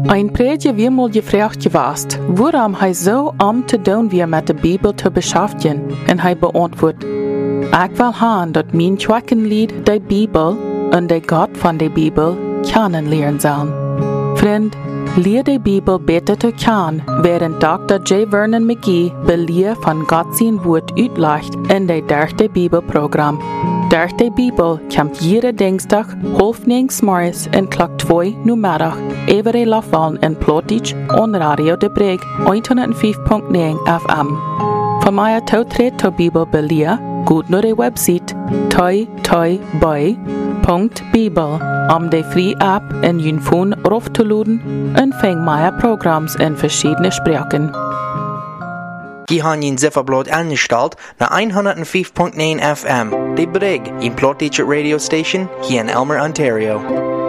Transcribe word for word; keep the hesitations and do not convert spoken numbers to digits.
Ein Prediger wie mal gefragt gewast, worum hij so am te doen wie met de Bibel te beschäftigen, en hij beantwoordt, ik wil haan dat mijn Schwackenlied de Bibel en de God van de Bibel kennenlernen sollen. Vriend, leer de Bibel beter te kennen, während Doktor J. Vernon McGee beleer van God zijn woord uitlegt in de derde Bibelprogramm. Durch de Bibel kommt jede Dinsdag half negen morgens en klok twee numiddag every lafallen in Plotich on Radio de Breg honderdvijf komma negen F M. Voor mij toetreden tot Bibel beleer, goed naar de website toi toi boy punt bibel om de free app in je phone af te laden en vang mijn programma's in verschillende sprachen. Die haben ein Zifferblatt angestellt nach honderdvijf komma negen F M. Die Brig, ein Plotteacher Radio Station hier in Elmer, Ontario.